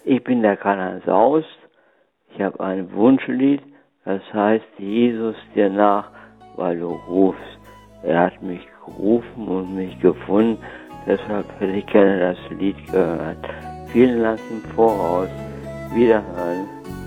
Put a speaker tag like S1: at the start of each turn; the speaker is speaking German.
S1: Ich bin der Karl-Heinz Aust. Ich habe ein Wunschlied, das heißt Jesus dir nach, weil du rufst. Er hat mich gerufen und mich gefunden, deshalb hätte ich gerne das Lied gehört. Vielen Dank im Voraus. Wiederhören.